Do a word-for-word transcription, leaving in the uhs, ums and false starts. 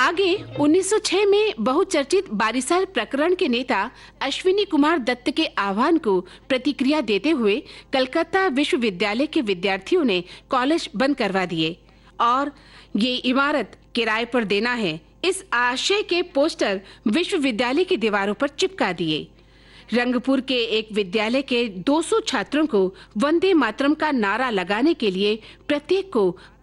आगे उन्नीस सौ छह में बहुचर्चित बारिसाल प्रकरण के नेता अश्विनी कुमार दत्त के आह्वान को प्रतिक्रिया देते हुए कलकत्ता विश्वविद्यालय के विद्यार्थियों ने कॉलेज बंद करवा दिए और ये इमारत किराए पर देना है, इस आशय के पोस्टर विश्वविद्यालय की दीवारों पर चिपका दिए। रंगपुर के एक विद्यालय के दो सौ छात्रों को वंदे मातरम का नारा लगाने के लिए प्रत्येक को